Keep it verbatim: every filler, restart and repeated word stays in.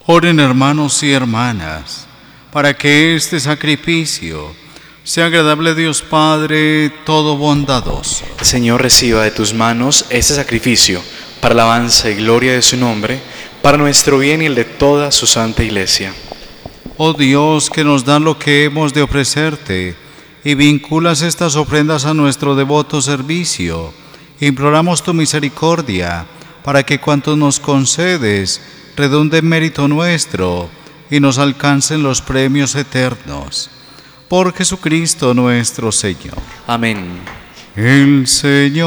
Oren, hermanos y hermanas, para que este sacrificio sea agradable a Dios Padre todo bondadoso. El Señor reciba de tus manos este sacrificio para alabanza y gloria de su nombre, para nuestro bien y el de toda su santa Iglesia. Oh Dios, que nos da lo que hemos de ofrecerte y vinculas estas ofrendas a nuestro devoto servicio, imploramos tu misericordia para que cuanto nos concedes redunde en mérito nuestro y nos alcancen los premios eternos. Por Jesucristo nuestro Señor. Amén. El Señor